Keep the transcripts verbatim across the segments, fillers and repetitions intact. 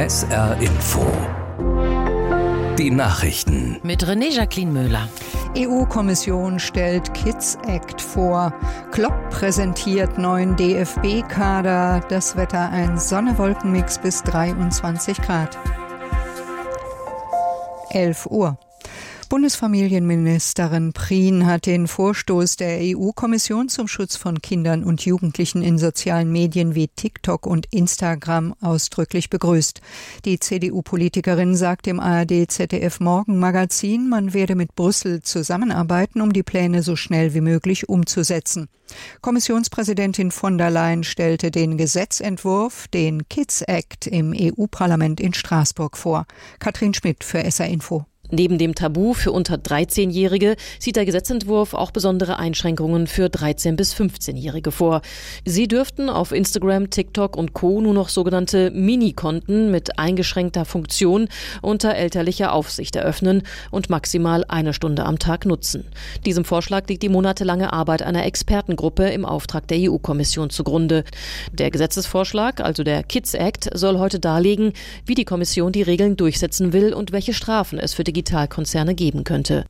S R Info. Die Nachrichten. Mit René-Jacqueline Möhler. E U-Kommission stellt Kids Act vor. Klopp präsentiert neuen D F B-Kader. Das Wetter ein Sonne-Wolken-Mix bis dreiundzwanzig Grad. elf Uhr. Bundesfamilienministerin Prien hat den Vorstoß der E U-Kommission zum Schutz von Kindern und Jugendlichen in sozialen Medien wie TikTok und Instagram ausdrücklich begrüßt. Die C D U-Politikerin sagt im A R D-Z D F-Morgenmagazin, man werde mit Brüssel zusammenarbeiten, um die Pläne so schnell wie möglich umzusetzen. Kommissionspräsidentin von der Leyen stellte den Gesetzentwurf, den Kids Act, im E U-Parlament in Straßburg vor. Katrin Schmidt für S R Info. Neben dem Tabu für unter dreizehnjährige sieht der Gesetzentwurf auch besondere Einschränkungen für dreizehn- bis fünfzehnjährige vor. Sie dürften auf Instagram, TikTok und Co. nur noch sogenannte Mini-Konten mit eingeschränkter Funktion unter elterlicher Aufsicht eröffnen und maximal eine Stunde am Tag nutzen. Diesem Vorschlag liegt die monatelange Arbeit einer Expertengruppe im Auftrag der E U-Kommission zugrunde. Der Gesetzesvorschlag, also der Kids Act, soll heute darlegen, wie die Kommission die Regeln durchsetzen will und welche Strafen es für die Digitalkonzerne geben könnte.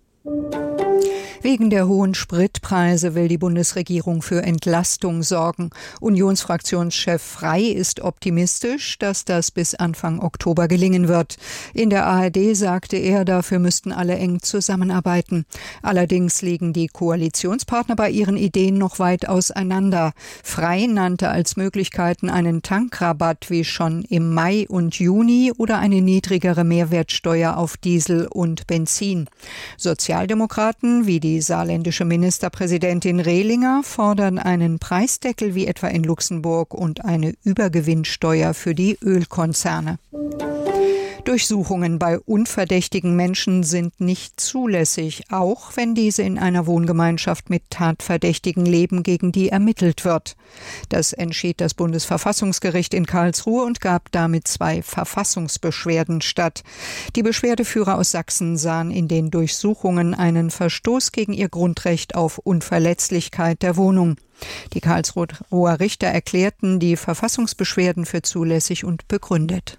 Wegen der hohen Spritpreise will die Bundesregierung für Entlastung sorgen. Unionsfraktionschef Frey ist optimistisch, dass das bis Anfang Oktober gelingen wird. In der A R D sagte er, dafür müssten alle eng zusammenarbeiten. Allerdings liegen die Koalitionspartner bei ihren Ideen noch weit auseinander. Frey nannte als Möglichkeiten einen Tankrabatt wie schon im Mai und Juni oder eine niedrigere Mehrwertsteuer auf Diesel und Benzin. Sozialdemokraten wie die Die saarländische Ministerpräsidentin Rehlinger fordern einen Preisdeckel wie etwa in Luxemburg und eine Übergewinnsteuer für die Ölkonzerne. Durchsuchungen bei unverdächtigen Menschen sind nicht zulässig, auch wenn diese in einer Wohngemeinschaft mit Tatverdächtigen leben, gegen die ermittelt wird. Das entschied das Bundesverfassungsgericht in Karlsruhe und gab damit zwei Verfassungsbeschwerden statt. Die Beschwerdeführer aus Sachsen sahen in den Durchsuchungen einen Verstoß gegen ihr Grundrecht auf Unverletzlichkeit der Wohnung. Die Karlsruher Richter erklärten die Verfassungsbeschwerden für zulässig und begründet.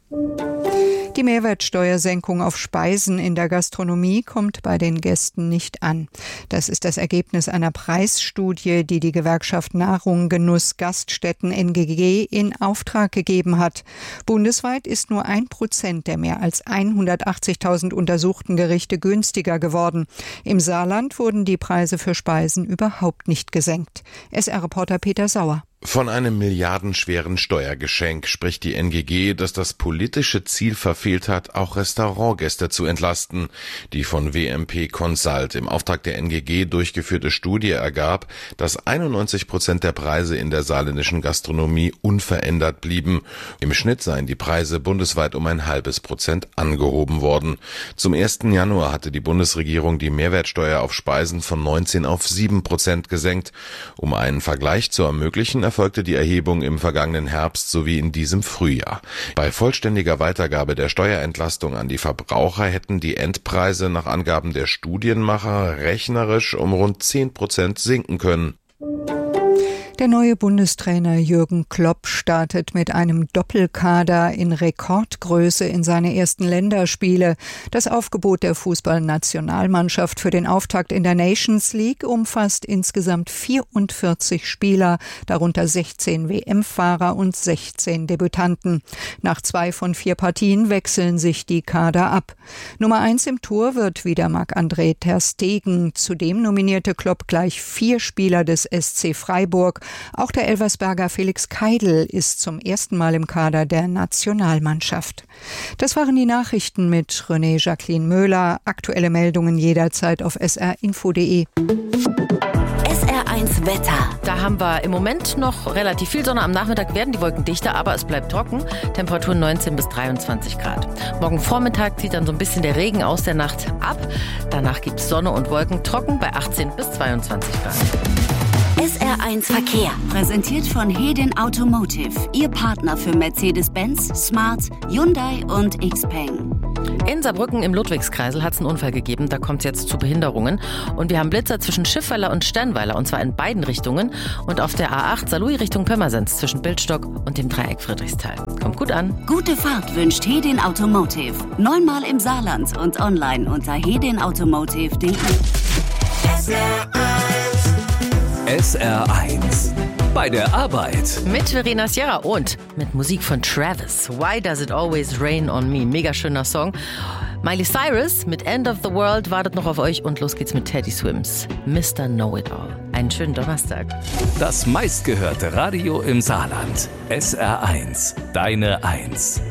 Die Mehrwertsteuersenkung auf Speisen in der Gastronomie kommt bei den Gästen nicht an. Das ist das Ergebnis einer Preisstudie, die die Gewerkschaft Nahrung, Genuss, Gaststätten N G G in Auftrag gegeben hat. Bundesweit ist nur ein Prozent der mehr als hundertachtzigtausend untersuchten Gerichte günstiger geworden. Im Saarland wurden die Preise für Speisen überhaupt nicht gesenkt. S R-Reporter Peter Sauer. Von einem milliardenschweren Steuergeschenk spricht die N G G, das das politische Ziel verfehlt hat, auch Restaurantgäste zu entlasten. Die von W M P Consult im Auftrag der N G G durchgeführte Studie ergab, dass einundneunzig Prozent der Preise in der saarländischen Gastronomie unverändert blieben. Im Schnitt seien die Preise bundesweit um ein halbes Prozent angehoben worden. Zum ersten Januar hatte die Bundesregierung die Mehrwertsteuer auf Speisen von neunzehn auf sieben Prozent gesenkt. Um einen Vergleich zu ermöglichen, erfolgte die Erhebung im vergangenen Herbst sowie in diesem Frühjahr. Bei vollständiger Weitergabe der Steuerentlastung an die Verbraucher hätten die Endpreise nach Angaben der Studienmacher rechnerisch um rund zehn Prozent sinken können. Der neue Bundestrainer Jürgen Klopp startet mit einem Doppelkader in Rekordgröße in seine ersten Länderspiele. Das Aufgebot der Fußballnationalmannschaft für den Auftakt in der Nations League umfasst insgesamt vierundvierzig Spieler, darunter sechzehn W M-Fahrer und sechzehn Debütanten. Nach zwei von vier Partien wechseln sich die Kader ab. Nummer eins im Tor wird wieder Marc-André ter Stegen. Zudem nominierte Klopp gleich vier Spieler des S C Freiburg. Auch der Elversberger Felix Keidl ist zum ersten Mal im Kader der Nationalmannschaft. Das waren die Nachrichten mit René-Jacqueline Möhler. Aktuelle Meldungen jederzeit auf s r info punkt d e. S R eins Wetter. Da haben wir im Moment noch relativ viel Sonne. Am Nachmittag werden die Wolken dichter, aber es bleibt trocken. Temperaturen neunzehn bis dreiundzwanzig Grad. Morgen Vormittag zieht dann so ein bisschen der Regen aus der Nacht ab. Danach gibt es Sonne und Wolken, trocken bei achtzehn bis zweiundzwanzig Grad. S R eins Verkehr. Präsentiert von Hedin Automotive. Ihr Partner für Mercedes-Benz, Smart, Hyundai und Xpeng. In Saarbrücken im Ludwigskreisel hat es einen Unfall gegeben, da kommt es jetzt zu Behinderungen. Und wir haben Blitzer zwischen Schiffweiler und Sternweiler, und zwar in beiden Richtungen. Und auf der A acht Saarlouis Richtung Pirmasens zwischen Bildstock und dem Dreieck Friedrichsthal. Kommt gut an. Gute Fahrt wünscht Hedin Automotive. Neunmal im Saarland und online unter hedinautomotive punkt de. S R eins. Bei der Arbeit. Mit Verena Sierra und mit Musik von Travis. Why Does It Always Rain on Me? Mega schöner Song. Miley Cyrus mit End of the World wartet noch auf euch und los geht's mit Teddy Swims. Mister Know-It-All. Einen schönen Donnerstag. Das meistgehörte Radio im Saarland. S R eins. Deine Eins.